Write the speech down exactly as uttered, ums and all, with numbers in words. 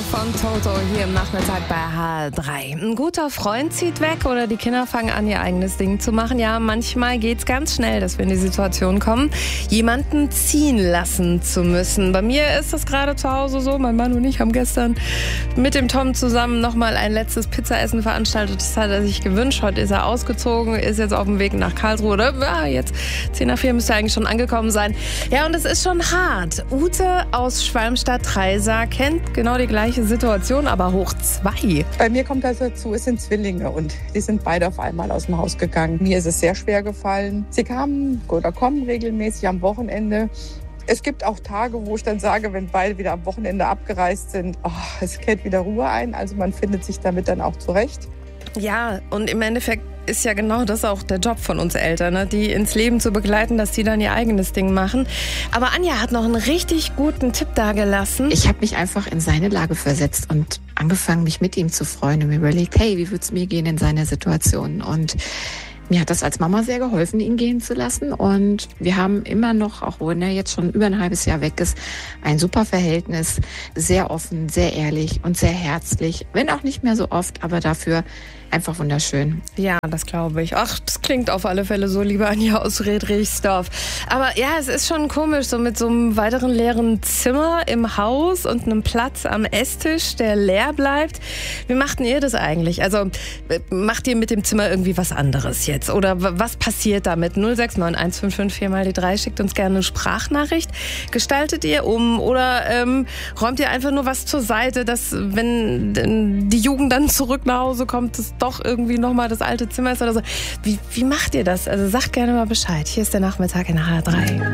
von Toto hier im Nachmittag bei H drei. Ein guter Freund zieht weg oder die Kinder fangen an, ihr eigenes Ding zu machen. Ja, manchmal geht's ganz schnell, dass wir in die Situation kommen, jemanden ziehen lassen zu müssen. Bei mir ist das gerade zu Hause so. Mein Mann und ich haben gestern mit dem Tom zusammen nochmal ein letztes Pizzaessen veranstaltet. Das hat er sich gewünscht. Heute ist er ausgezogen, ist jetzt auf dem Weg nach Karlsruhe. Oder ja, jetzt zehn nach vier müsste er eigentlich schon angekommen sein. Ja, und es ist schon hart. Ute aus Schwalmstadt-Treisa kennt genau die gleiche Situation, aber hoch zwei. Bei mir kommt das dazu, es sind Zwillinge und die sind beide auf einmal aus dem Haus gegangen. Mir ist es sehr schwer gefallen. Sie kamen oder kommen regelmäßig am Wochenende. Es gibt auch Tage, wo ich dann sage, wenn beide wieder am Wochenende abgereist sind, oh, es kehrt wieder Ruhe ein. Also man findet sich damit dann auch zurecht. Ja, und im Endeffekt ist ja genau das auch der Job von uns Eltern, ne? Die ins Leben zu begleiten, dass die dann ihr eigenes Ding machen. Aber Anja hat noch einen richtig guten Tipp dagelassen. Ich habe mich einfach in seine Lage versetzt und angefangen, mich mit ihm zu freuen und mir überlegt, hey, wie würde es mir gehen in seiner Situation? Und mir hat das als Mama sehr geholfen, ihn gehen zu lassen. Und wir haben immer noch, auch wenn er jetzt schon über ein halbes Jahr weg ist, ein super Verhältnis. Sehr offen, sehr ehrlich und sehr herzlich. Wenn auch nicht mehr so oft, aber dafür einfach wunderschön. Ja, das glaube ich. Ach, das klingt auf alle Fälle so, liebe Anja aus Friedrichsdorf. Aber ja, es ist schon komisch, so mit so einem weiteren leeren Zimmer im Haus und einem Platz am Esstisch, der leer bleibt. Wie macht denn ihr das eigentlich? Also macht ihr mit dem Zimmer irgendwie was anderes jetzt? Oder was passiert damit? null sechs neun eins fünf fünf vier mal die drei, schickt uns gerne eine Sprachnachricht. Gestaltet ihr um oder ähm, räumt ihr einfach nur was zur Seite, dass wenn die Jugend dann zurück nach Hause kommt, das doch irgendwie nochmal das alte Zimmer ist oder so. Wie, wie macht ihr das? Also sagt gerne mal Bescheid. Hier ist der Nachmittag in H drei.